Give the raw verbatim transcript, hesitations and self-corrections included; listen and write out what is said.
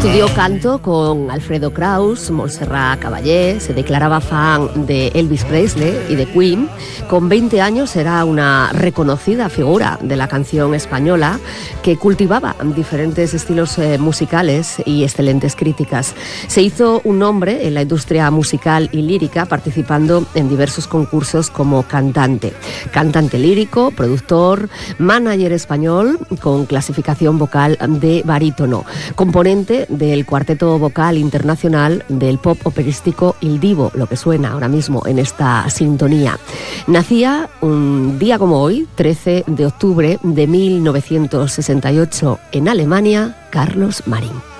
Estudió canto con Alfredo Kraus, Montserrat Caballé, se declaraba fan de Elvis Presley y de Queen. Con veinte años era una reconocida figura de la canción española que cultivaba diferentes estilos eh, musicales y excelentes críticas. Se hizo un nombre en la industria musical y lírica participando en diversos concursos como cantante. Cantante lírico, productor, manager español con clasificación vocal de barítono, componente del cuarteto vocal internacional del pop operístico Il Divo, lo que suena ahora mismo en esta sintonía. Nacía un día como hoy, trece de octubre de mil novecientos sesenta y ocho, en Alemania, Carlos Marín.